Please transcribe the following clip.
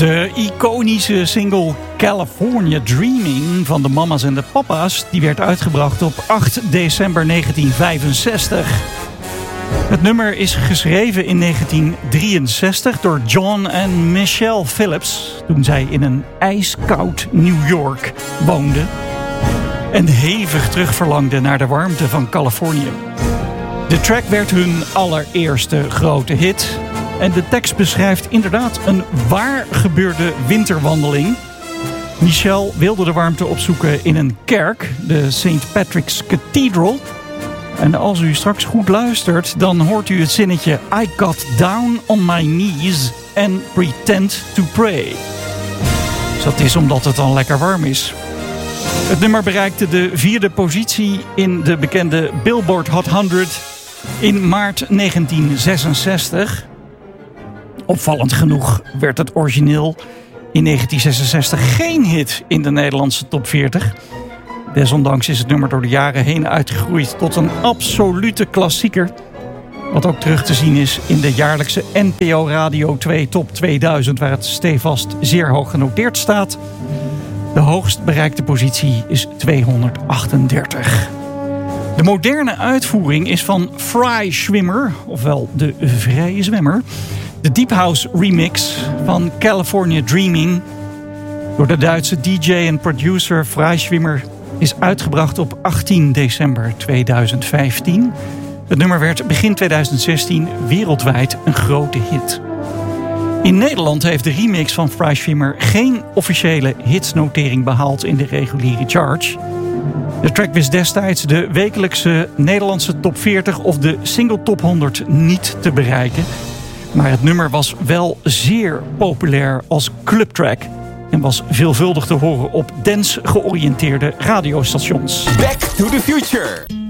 De iconische single California Dreaming van de Mama's en de Papa's die werd uitgebracht op 8 december 1965. Het nummer is geschreven in 1963 door John en Michelle Phillips toen zij in een ijskoud New York woonden en hevig terugverlangden naar de warmte van Californië. De track werd hun allereerste grote hit. En de tekst beschrijft inderdaad een waar gebeurde winterwandeling. Michelle wilde de warmte opzoeken in een kerk, de St. Patrick's Cathedral. En als u straks goed luistert, dan hoort u het zinnetje I got down on my knees and pretend to pray. Dus dat is omdat het dan lekker warm is. Het nummer bereikte de 4e positie in de bekende Billboard Hot 100 in maart 1966. Opvallend genoeg werd het origineel in 1966 geen hit in de Nederlandse top 40. Desondanks is het nummer door de jaren heen uitgegroeid tot een absolute klassieker. Wat ook terug te zien is in de jaarlijkse NPO Radio 2 Top 2000... waar het stevast zeer hoog genoteerd staat. De hoogst bereikte positie is 238. De moderne uitvoering is van Freischwimmer, ofwel de Vrije Zwemmer. De Deep House remix van California Dreaming door de Duitse DJ en producer Freischwimmer is uitgebracht op 18 december 2015. Het nummer werd begin 2016 wereldwijd een grote hit. In Nederland heeft de remix van Freischwimmer geen officiële hitsnotering behaald in de reguliere charts. De track wist destijds de wekelijkse Nederlandse top 40 of de single top 100 niet te bereiken. Maar het nummer was wel zeer populair als clubtrack en was veelvuldig te horen op dance-georiënteerde radiostations. Back to the Future.